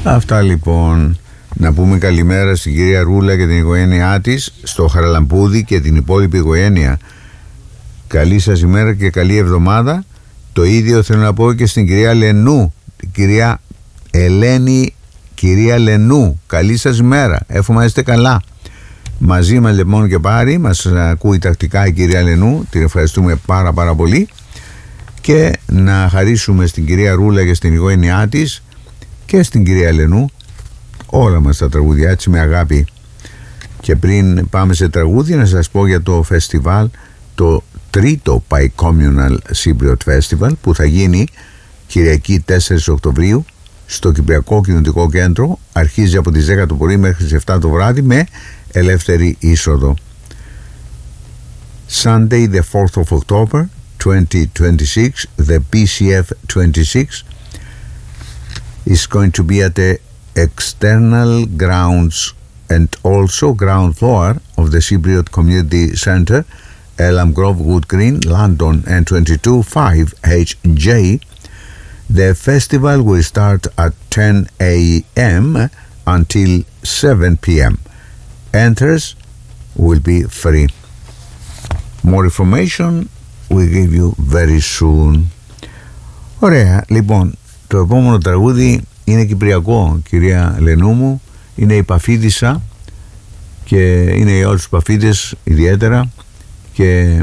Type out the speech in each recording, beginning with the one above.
Αυτά λοιπόν. Να πούμε καλημέρα στην κυρία Ρούλα και την οικογένειά της, στο Χαραλαμπούδι και την υπόλοιπη οικογένεια. Καλή σας ημέρα και καλή εβδομάδα. Το ίδιο θέλω να πω και στην κυρία Λενού, την κυρία Ελένη, κυρία Λενού. Καλή σας ημέρα, εύχομαι να είστε καλά. Μαζί μας λοιπόν και πάρει, μας ακούει τακτικά η κυρία Λενού, την ευχαριστούμε πάρα πολύ. Και να χαρίσουμε στην κυρία Ρούλα και στην οικογένειά της και στην κυρία Λενού όλα μας τα τραγούδια, έτσι με αγάπη. Και πριν πάμε σε τραγούδια, να σας πω για το φεστιβάλ, το τρίτο Bi-Communal Cypriot Festival, που θα γίνει Κυριακή 4 Οκτωβρίου στο Κυπριακό Κοινωνικό Κέντρο. Αρχίζει από τις 10 το πρωί μέχρι τις 7 το βράδυ με ελεύθερη είσοδο. Sunday the 4th of October 2026, the BCF 26 is going to be at the external grounds and also ground floor of the Cypriot Community Center, Elm Grove, Wood Green, London, N22 5HJ. The festival will start at 10 a.m. until 7 p.m. Entrance will be free. More information we'll give you very soon. Ωραία, λοιπόν, το επόμενο τραγούδι είναι κυπριακό, κυρία Λενού μου. Είναι η Παφίδισσα και είναι για όλους τους Παφίδες ιδιαίτερα και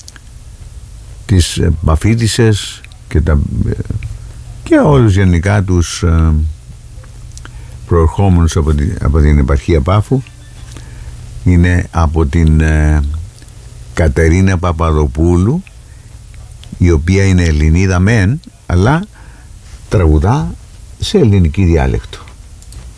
τις Παφίδισσες και όλους γενικά τους προερχόμενους από την επαρχία Πάφου. Είναι από την Κατερίνα Παπαδοπούλου, η οποία είναι Ελληνίδα μεν, αλλά τραγουδά σε ελληνική διάλεκτο.